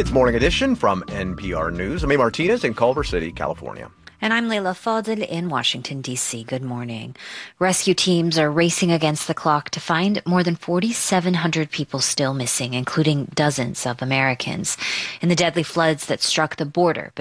It's Morning Edition from NPR News. I'm A. Martinez in Culver City, California. And I'm Leila Fadel in Washington, D.C. Good morning. Rescue teams are racing against the clock to find more than 4,700 people still missing, including dozens of Americans, in the deadly floods that struck the border